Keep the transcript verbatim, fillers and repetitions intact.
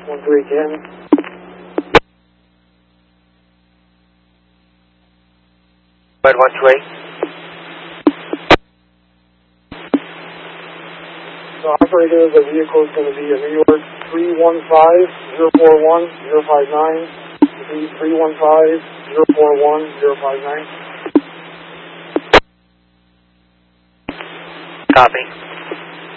one three ten. Red one two eight. So operator, the vehicle is going to be a New York three one five zero four one zero five nine, three one five zero four one zero five nine. Copy.